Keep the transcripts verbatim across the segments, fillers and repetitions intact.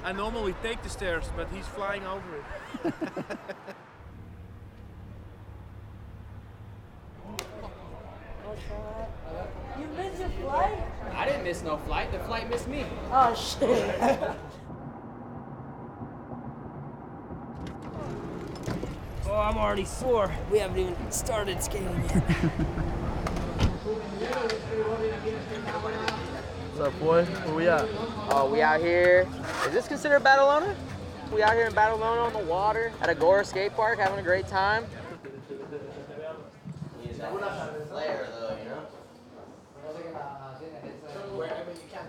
I normally take the stairs, but he's flying over it. You missed your flight? I didn't miss no flight. The flight missed me. Oh, shit. Oh, I'm already sore. We haven't even started skating yet. What's up, boy? Where we at? Oh, we out here. Is this considered Badalona? We out here in Badalona on the water at Agora Skate Park having a great time. Flair, though, you know? Wherever you can.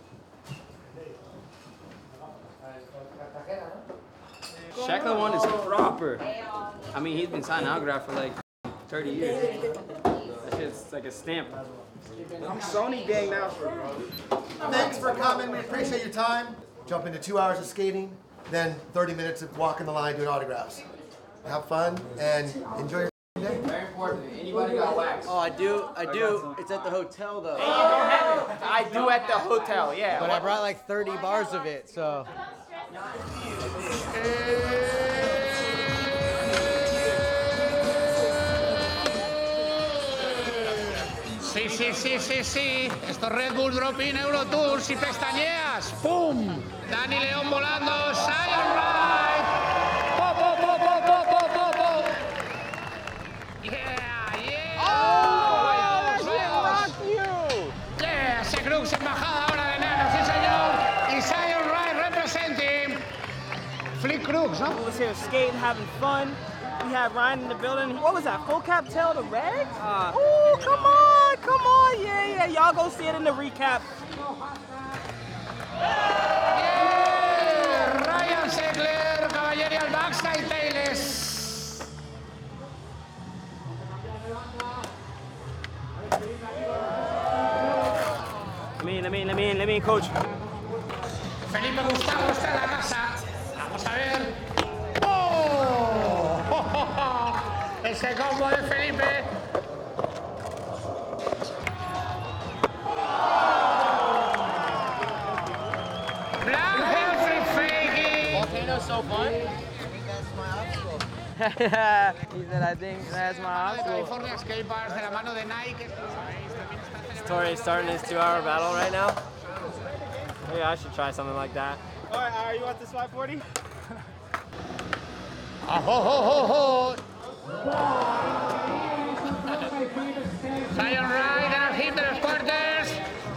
Sheckler one is proper. I mean, he's been signing autograph for like thirty years. That shit's like a stamp. I'm Sony gang now. Thanks for coming. We appreciate your time. Jump into two hours of skating, then thirty minutes of walking the line doing autographs. Have fun and enjoy your day. Very important. Anybody got wax? Oh, I do. I do. It's at the hotel, though. Hey, you don't have it. I do at the hotel, yeah. But I brought like thirty bars of it, so. Sí, sí, sí, sí, sí. Esto es Red Bull Drop-In Eurotour. Si pestañeas, ¡pum! Dani León volando. Zion Ride. Po, po, po, po, po, po, po, po. Yeah, yeah. Oh, he vamos, you. Yeah, ese Crux embajada ahora de Nano, sí señor. Y Zion Ride representing Flick Crux, ¿no? We was here skating, having fun. We had Ryan in the building. What was that? Full cap tail to red? Uh, oh, come on, come on. Yeah, yeah. Y'all go see it in the recap. Yeah, Ryan Segler, Cavalieri al backside tails. Let me in, let me in, let me in, let me in, coach. Felipe Gustavo está en la casa. Vamos a ver. ¡Oh! Ese combo de Felipe. Black Helfrey faking. Volcano's so fun. Yeah, he said, I think that's my obstacle. California Skate Parks de la mano de Nike. Tori starting his two-hour battle right now. Maybe I should try something like that. All right, are you want this five forty? Oh, ho, ho, ho, ho. Zion Ride and hit the quarters.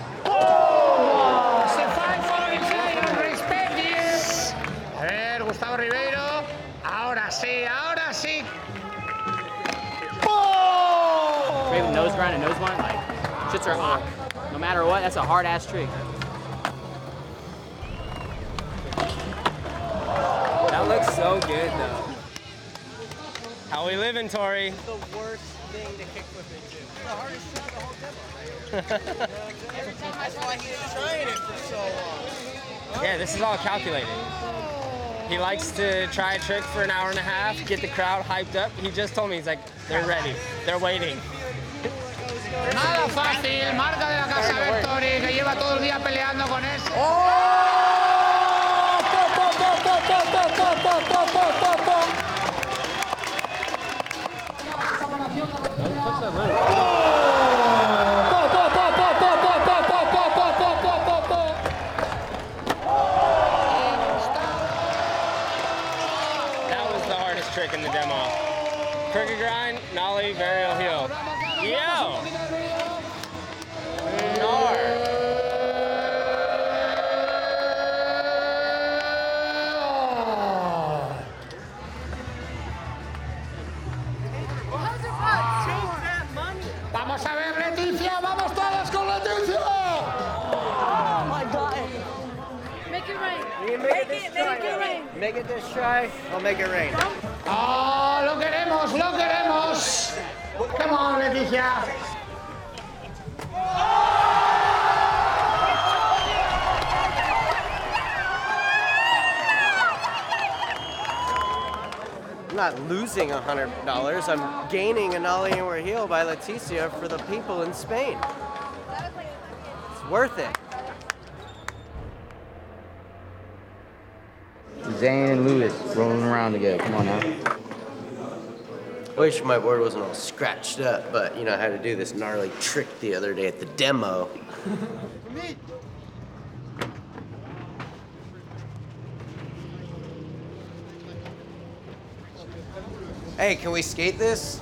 Oh! Se five forty Zion, respect you. A ver, Gustavo Ribeiro. Ahora sí, ahora sí. Oh! Great with nose grind and nose blind, like, shits are hot. No matter what, that's a hard ass trick. That looks so good, though. How we living, Tori? It's the worst thing to kickflip into. It's the hardest shot the whole demo. Every time that's why he was trying it for so long. Yeah, this is all calculated. He likes to try a trick for an hour and a half, get the crowd hyped up. He just told me, he's like, they're ready, they're waiting. Nada fácil, marca de la casa Vectori, que lleva todo el día peleando con eso. That was the hardest trick in the demo. Crooked grind, nollie, varial heel. Yo! Nar. Vamos a ver, Leticia, vamos todos con Leticia. Oh, my God. Make it rain. You can make, Make it this it, try. make it rain. Make it this try. I'll make it rain. Oh, lo queremos, lo queremos. Come on, Leticia. I'm not losing one hundred dollars. I'm gaining an ollie inward heel by Leticia for the people in Spain. It's worth it. Zane and Lewis rolling around together. Come on now. Wish my board wasn't all scratched up, but you know, I had to do this gnarly trick the other day at the demo. Hey, can we skate this?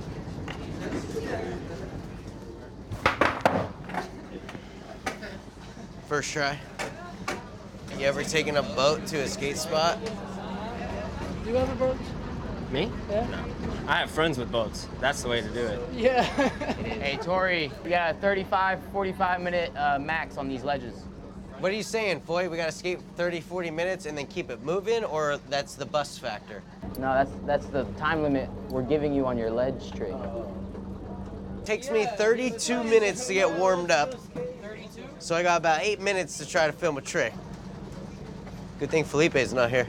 First try. You ever taken a boat to a skate spot? Do you have a boat? Me? Yeah. No. I have friends with boats. That's the way to do it. Yeah. Hey, Tori, we got a thirty-five, forty-five minute uh, max on these ledges. What are you saying, Floyd? We gotta skate thirty, forty minutes and then keep it moving, or that's the bust factor? No, that's that's the time limit we're giving you on your ledge trick. Takes me thirty-two minutes to get warmed up. So I got about eight minutes to try to film a trick. Good thing Felipe's not here.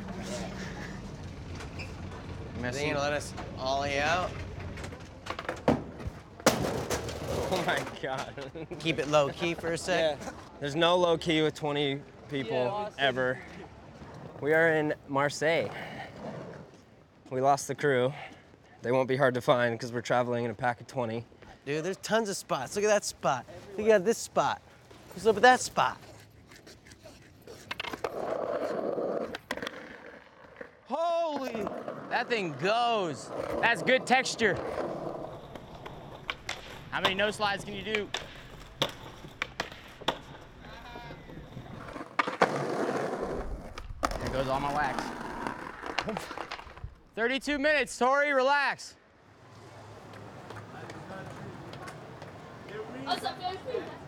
They ain't gonna let us ollie out. Oh my God. Keep it low key for a sec. Yeah. There's no low key with twenty people Yeah, ever. We are in Marseille. We lost the crew. They won't be hard to find because we're traveling in a pack of twenty. Dude, there's tons of spots. Look at that spot. Look at this spot. What's up with that spot? Holy! That thing goes. That's good texture. How many no slides can you do? There goes all my wax. thirty-two minutes, Tori, relax. What's up, guys?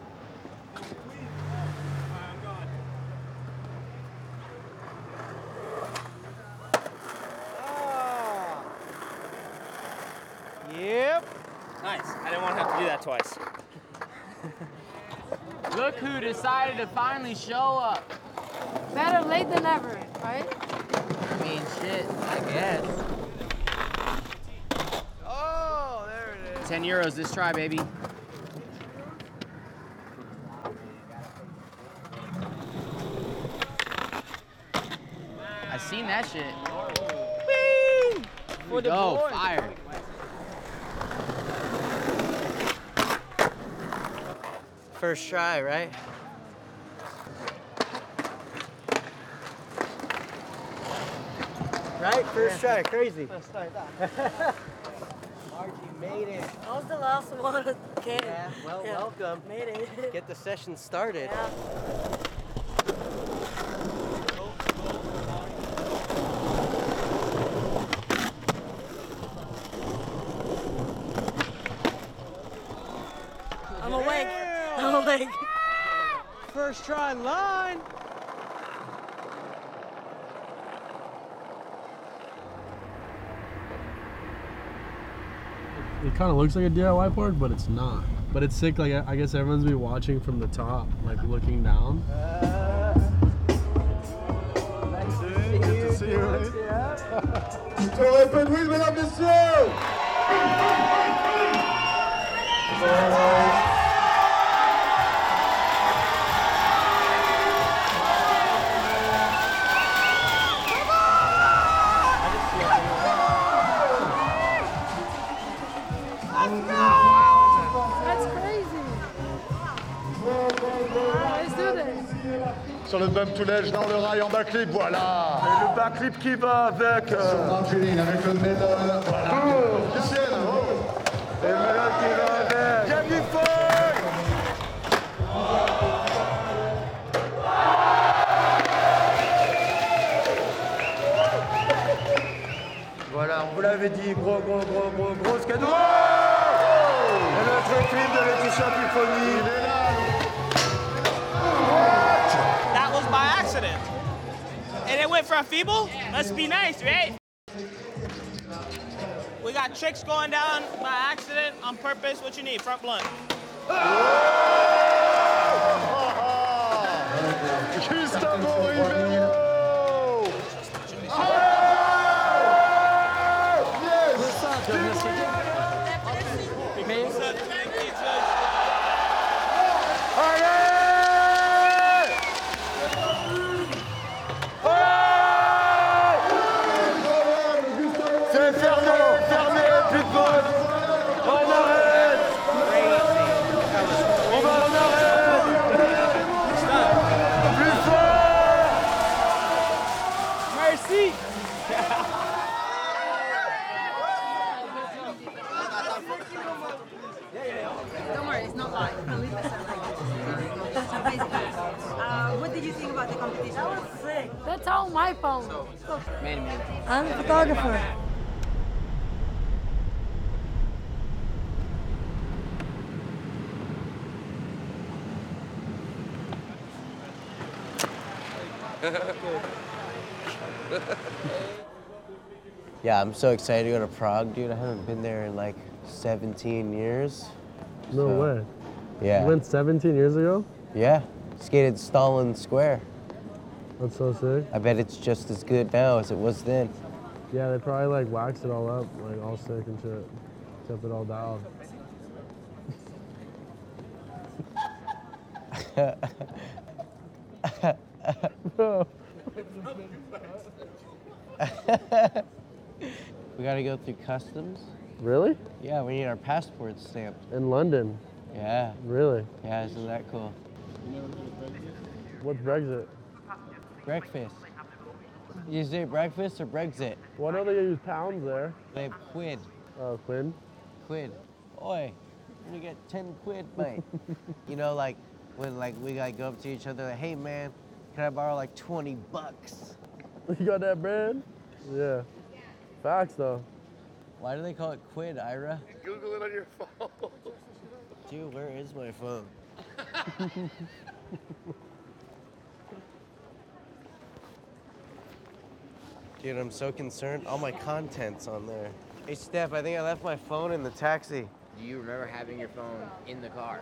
Yep. Nice. I didn't want to have to do that twice. Look who decided to finally show up. Better late than never, right? I mean, shit, I guess. Oh, there it is. ten euros this try, baby. I seen that shit. Whee! Here we go, fire. First try, right? Right? First try, crazy. Let's start that. Margie made it. I was the last one that came. Yeah, well, Yeah. welcome. Made it. Get the session started. Yeah. I'm awake. I'm awake. First try line. It kind of looks like a D I Y board, but it's not. But it's sick. Like I guess everyone's be watching from the top, like looking down. Good to see you. Tour Épanoui, mesdames, messieurs. That's crazy. Let's do this. Sur le bump to ledge dans le rail en backflip, voilà. Et le backflip qui va avec. Euh... Sur Margeline avec le medal. Voilà. Oh, Christiane, oh. Et le medal qui va avec. Gabi Foy. Voilà, on vous l'avait dit, gros, gros, gros, gros, gros cadeau. Et notre clip de Laetitia Piffoni, il est là. That was by accident. And it went from feeble? Let's be nice, right? We got tricks going down by accident, on purpose. What you need? Front blunt. Gustavo Ribeiro! Allez! Oh! That was sick. That's all my phone. Man, man. I'm a photographer. Yeah, I'm so excited to go to Prague, dude. I haven't been there in like seventeen years. No So, way. Yeah. You went seventeen years ago? Yeah. Skated Stalin Square. That's so sick. I bet it's just as good now as it was then. Yeah, they probably like waxed it all up, like all sick and shit. Kept it all dialed. Bro. We gotta go through customs. Really? Yeah, we need our passports stamped. In London? Yeah. Really? Yeah, isn't that cool? What's Brexit? Breakfast. You say breakfast or Brexit? Why don't they use pounds there? They have quid. Oh, quid? Quid. Oi, you get ten quid, mate. You know, like when like we like go up to each other, like, hey man, can I borrow like twenty bucks? You got that bread? Yeah. Facts though. Why do they call it quid, Ira? Google it on your phone. Dude, where is my phone? Dude, I'm so concerned. All my content's on there. Hey, Steph, I think I left my phone in the taxi. Do you remember having your phone in the car?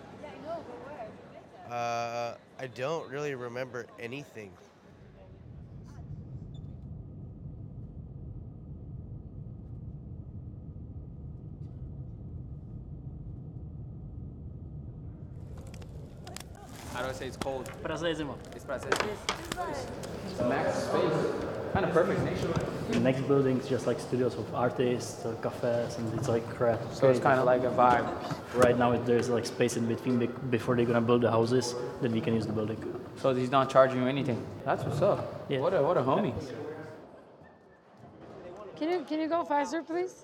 Uh, I don't really remember anything. How do I say it's cold? Prazerzimo. It's prazerzimo. It's a max space. Kind of perfect. The next building is just like studios of artists, uh, cafes, and it's like crap. So it's kind of like a vibe. Right now, there's like space in between be- before they're gonna build the houses. Then we can use the building. So he's not charging you anything. That's what's up. Yeah. What a what a homie. Can you can you go faster, please?